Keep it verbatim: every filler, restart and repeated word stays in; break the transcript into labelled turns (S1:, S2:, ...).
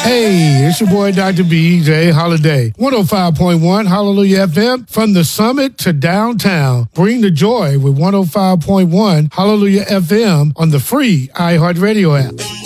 S1: Hey, it's your boy, Doctor B J Holiday. one oh five point one Hallelujah F M. From the summit to downtown. Bring the joy with one oh five point one Hallelujah F M on the free iHeartRadio app.